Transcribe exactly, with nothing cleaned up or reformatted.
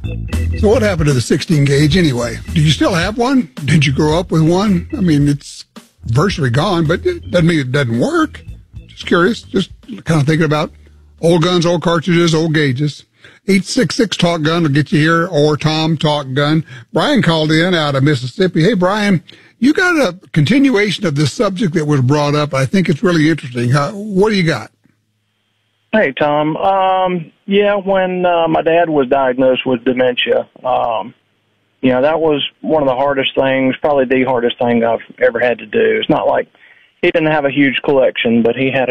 So what happened to the sixteen gauge anyway? Do you still have one? Did you grow up with one? I mean, it's virtually gone, but it doesn't mean it doesn't work. Just curious, just kind of thinking about old guns, old cartridges, old gauges. eight six six Talk Gun will get you here, or Tom Talk Gun. Brian called in out of Mississippi. Hey, Brian, you got a continuation of this subject that was brought up. I think it's really interesting. How, what do you got? Hey, Tom. Um, yeah, when uh, my dad was diagnosed with dementia, um, you know, that was one of the hardest things, probably the hardest thing I've ever had to do. It's not like he didn't have a huge collection, but he had